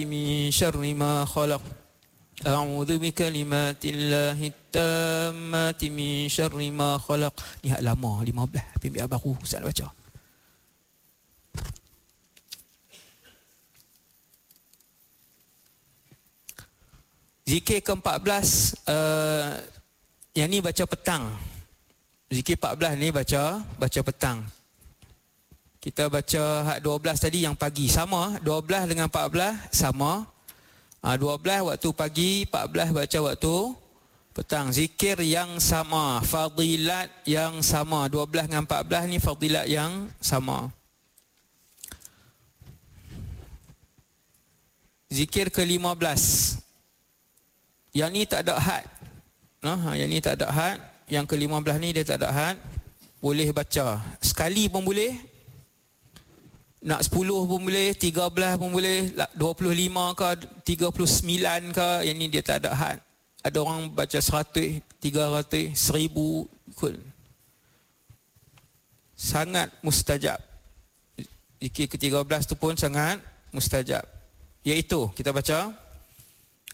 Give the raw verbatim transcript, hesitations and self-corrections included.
من شر ما خلق أعوذ بكلمات الله التامات من شر ما خلق. Ni hak lama lima belas, pimpinan baru Ustaz baca. Zikir ke empat belas, uh, yang ni baca petang. Zikir empat belas ni baca baca petang. Kita baca hak dua belas tadi yang pagi. Sama, dua belas dengan empat belas sama. Ha, dua belas waktu pagi, empat belas baca waktu petang. Zikir yang sama, fadilat yang sama. dua belas dengan empat belas ni fadilat yang sama. Zikir ke lima belas. Yang ni tak ada had. Nah, yang ni tak ada had. Yang ke lima belas ni dia tak ada had. Boleh baca. Sekali pun boleh. Nak sepuluh pun boleh, tiga belas pun boleh, dua puluh lima ke, tiga puluh sembilan ke, yang ni dia tak ada had. Ada orang baca seratus, tiga ratus, seribu, ikut. Sangat mustajab. Zikir ke tiga belas tu pun sangat mustajab. Iaitu, kita baca.